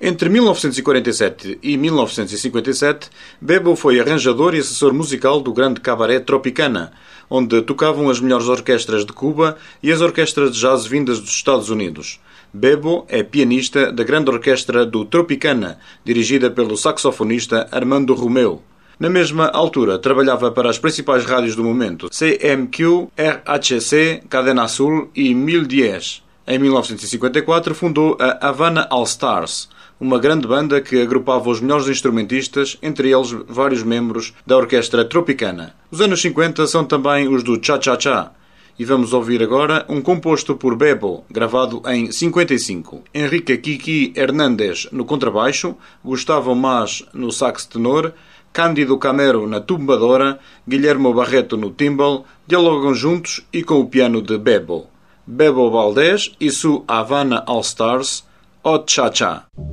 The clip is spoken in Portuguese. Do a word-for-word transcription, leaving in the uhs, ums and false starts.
Entre mil novecentos e quarenta e sete e mil novecentos e cinquenta e sete, Bebo foi arranjador e assessor musical do grande cabaré Tropicana, onde tocavam as melhores orquestras de Cuba e as orquestras de jazz vindas dos Estados Unidos. Bebo é pianista da grande orquestra do Tropicana, dirigida pelo saxofonista Armando Romeu. Na mesma altura, trabalhava para as principais rádios do momento, C M Q, R H C, Cadena Sul e mil dez. Em mil novecentos e cinquenta e quatro, fundou a Havana All Stars, uma grande banda que agrupava os melhores instrumentistas, entre eles vários membros da orquestra Tropicana. Os anos cinquenta são também os do Cha-Cha-Cha. E vamos ouvir agora um composto por Bebo, gravado em cinquenta e cinco. Enrique Kiki Hernández no contrabaixo, Gustavo Mas no sax tenor, Cândido Camero na tumbadora, Guilhermo Barreto no timbal, dialogam juntos e com o piano de Bebo. Bebo Valdés e su Havana All Stars, O Cha-Cha.